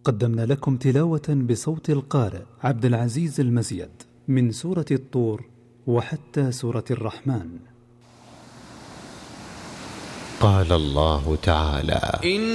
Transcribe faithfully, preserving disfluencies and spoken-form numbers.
قدمنا لكم تلاوة بصوت القارئ عبد العزيز المزيد من سورة الطور وحتى سورة الرحمن. قال الله تعالى: